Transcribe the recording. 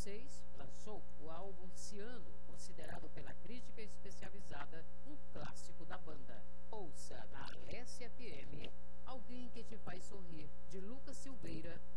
2006, lançou o álbum Ciano, considerado pela crítica especializada um clássico da banda. Ouça na Alessia FM Alguém que te faz sorrir, de Lucas Silveira